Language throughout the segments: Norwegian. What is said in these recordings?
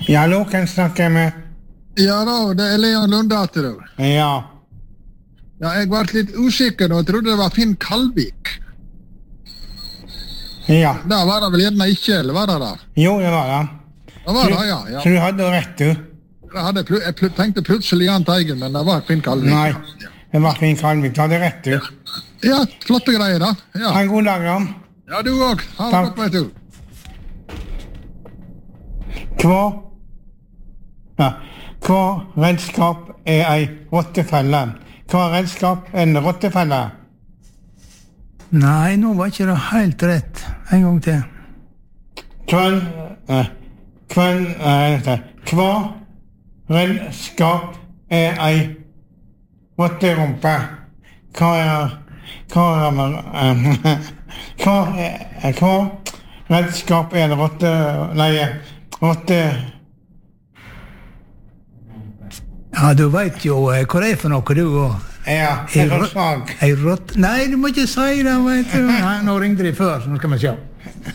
Ja, hallo, hvem snakker jeg med? Ja da, det er Leon Lundater. Ja. Ja, jeg var litt usikker og trodde det var Finn Kalvik. Ja. Da var det vel gjerne ikke, eller var det da? Jo, det var det. Det var det, ja. Så du hadde rett, du? Jeg tenkte plutselig Jahn Teigen, men det var Finn Kalvik. Nei, det var Finn Kalvik. Du hadde rett, du. Ja, flotte greier da. Ja. Ha en god dag, da. Ja, du også. Ha det godt, vet du. Hva redskap er ei rottefelle? Hva redskap er en rottefelle? Nei, nå var ikke det helt rett. En gang til. Hva redskap er ei rotterumpe? Hva redskap er en rotte... Ja, du vet jo hva det er for noe, du òg. Ja, sag. Ei rott... Nei, du må ikke si det, vet du. Nei, nå ringte de før, så nå skal vi se.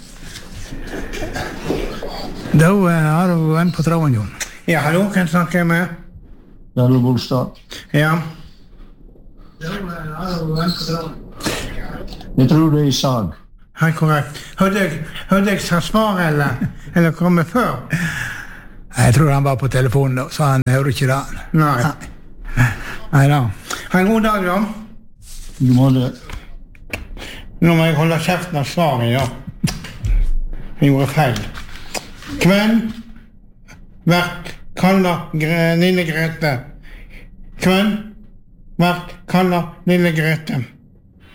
Da har du en på traven, Jon. Ja, hallo, hvem snakker jeg med? Jarle Bolstad. Ja. Da har du en på traven. Jeg tror det er sag. Helt korrekt. Hørte jeg sa svar, eller komme før? Jeg tror han var på telefonen da, så han hører ikke det. Nei. Nei da. Ha en god dag, da. Du må det. Nå må jeg holde kjeften av svaret, ja. Jeg gjorde feil. Hvem vært kaller lille Grete? Hvem vært kaller lille Grete?